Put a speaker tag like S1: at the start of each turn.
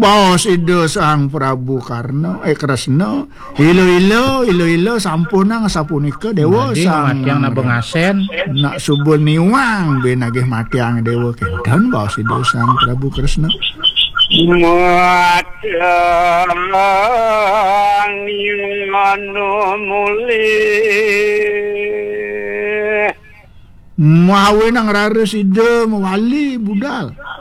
S1: Baos ido Sang Prabu Kresna ilo sampuna sapunika dewa sang
S2: matiang nabengasen
S1: nak subul niwang be nagih matiang dewa kendan baos ido Sang Prabu Kresna Mawe nang rares ide mewali budal